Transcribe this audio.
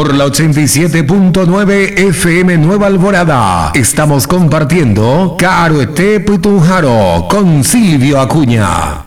por la 87.9 FM Nueva Alborada. Estamos compartiendo Caroete Putunjaro con Silvio Acuña.